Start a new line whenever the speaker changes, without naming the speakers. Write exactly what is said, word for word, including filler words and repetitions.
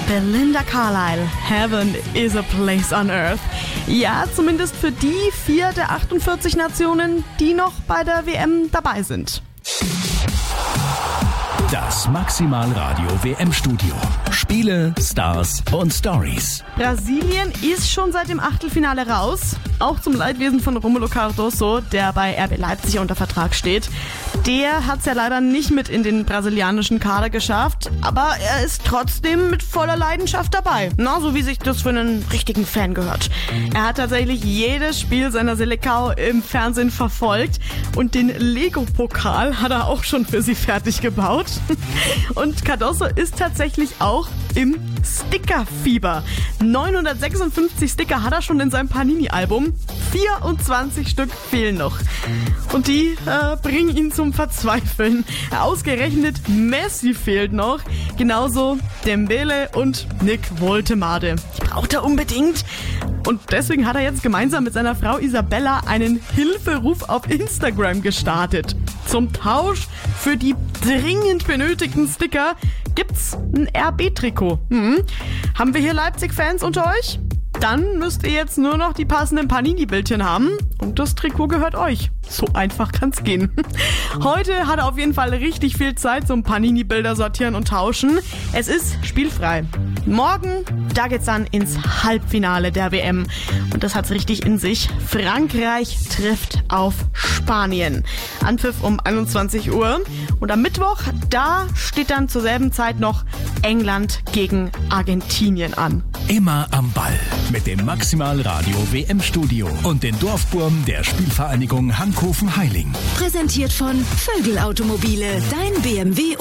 Belinda Carlisle, Heaven is a place on earth. Ja, zumindest für die vier der achtundvierzig Nationen, die noch bei der W M dabei sind.
Das Maximal Radio W M-Studio. Spiele, Stars und Stories.
Brasilien ist schon seit dem Achtelfinale raus. Auch zum Leidwesen von Romulo Cardoso, der bei R B Leipzig unter Vertrag steht. Der hat es ja leider nicht mit in den brasilianischen Kader geschafft, aber er ist trotzdem mit voller Leidenschaft dabei. Na, so wie sich das für einen richtigen Fan gehört. Er hat tatsächlich jedes Spiel seiner Seleção im Fernsehen verfolgt und den Lego-Pokal hat er auch schon für sie fertig gebaut. Und Cardoso ist tatsächlich auch im Sticker-Fieber. neunhundertsechsundfünfzig Sticker hat er schon in seinem Panini-Album. vierundzwanzig Stück fehlen noch. Und die äh, bringen ihn zum Verzweifeln. Ausgerechnet Messi fehlt noch. Genauso Dembele und Nick Woltemade. Die braucht er unbedingt. Und deswegen hat er jetzt gemeinsam mit seiner Frau Isabella einen Hilferuf auf Instagram gestartet. Zum Tausch für die dringend benötigten Sticker gibt's ein R B-Trikot. Mhm. Haben wir hier Leipzig-Fans unter euch? Dann müsst ihr jetzt nur noch die passenden Panini-Bildchen haben und das Trikot gehört euch. So einfach kann's gehen. Heute hat er auf jeden Fall richtig viel Zeit zum Panini-Bilder sortieren und tauschen. Es ist spielfrei. Morgen, da geht's dann ins Halbfinale der W M. Und das hat's richtig in sich. Frankreich trifft auf Spanien. Anpfiff um einundzwanzig Uhr. Und am Mittwoch, da steht dann zur selben Zeit noch England gegen Argentinien an.
Immer am Ball mit dem Maximal Radio W M-Studio und den Dorfburm der Spielvereinigung Hankhofen-Heiling.
Präsentiert von Vögel Automobile, dein B M W